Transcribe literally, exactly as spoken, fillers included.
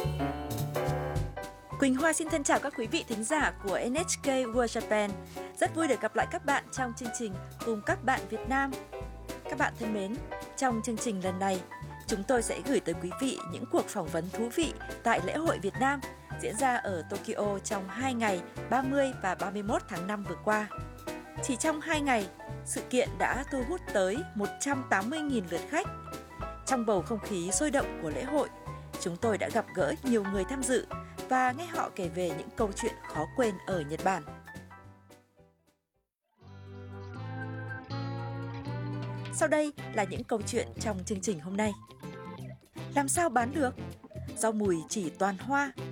Quỳnh Hoa xin thân chào các quý vị thính giả của en hát ca World Japan. Rất vui được gặp lại các bạn trong chương trình Cùng các bạn Việt Nam. Các bạn thân mến, trong chương trình lần này, chúng tôi sẽ gửi tới quý vị những cuộc phỏng vấn thú vị tại lễ hội Việt Nam diễn ra ở Tokyo trong hai ngày ba mươi và ba mươi mốt tháng năm vừa qua. Chỉ trong hai ngày, sự kiện đã thu hút tới một trăm tám mươi nghìn lượt khách. Trong bầu không khí sôi động của lễ hội, chúng tôi đã gặp gỡ nhiều người tham dự và nghe họ kể về những câu chuyện khó quên ở Nhật Bản. Sau đây là những câu chuyện trong chương trình hôm nay. Làm sao bán được? Rau mùi chỉ toàn hoa,